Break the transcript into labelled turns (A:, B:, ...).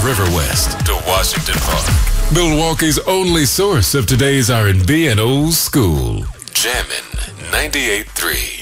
A: River West to Washington Park. Milwaukee's only source of today's R&B and old school. Jammin' 98.3.